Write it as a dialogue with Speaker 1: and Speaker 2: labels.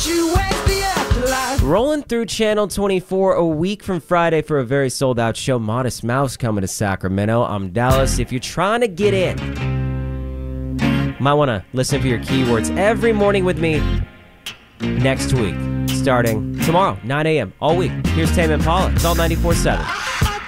Speaker 1: Rolling through Channel 24 a week from Friday for a very sold-out show. Modest Mouse coming to Sacramento. I'm Dallas. If you're trying to get in, might want to listen for your keywords every morning with me next week, starting tomorrow, 9 a.m. all week. Here's Tame Impala. It's all 94.7.